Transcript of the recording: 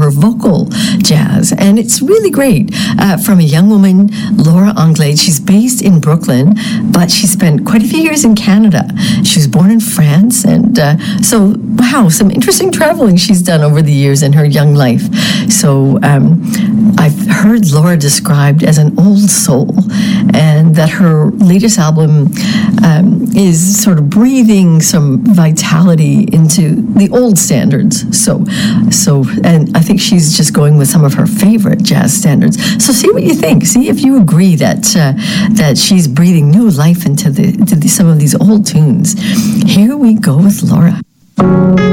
her vocal jazz. And it's really great. From a young woman, Laura Anglade. She's based in Brooklyn, but she spent quite a few years in Canada. She was born in France. And so, wow, some interesting traveling she's done over the years in her young life. So I've heard Laura described as an old soul, and that her latest album is sort of breathing some vitality into the old standards. So, and I think she's just going with some of her favorite jazz standards. So see what you think. See if you agree that she's breathing new life into some of these old tunes. Here we go with Laura.